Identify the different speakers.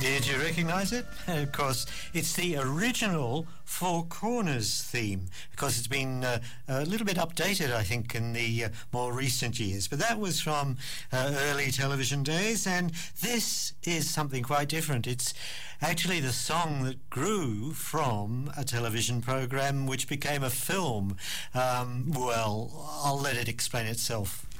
Speaker 1: Did you recognise it? Of course, it's the original Four Corners theme. Of course, it's been a little bit updated, I think, in the more recent years. But that was from early television days, and this is something quite different. It's actually the song that grew from a television program which became a film. Well, I'll let it explain itself.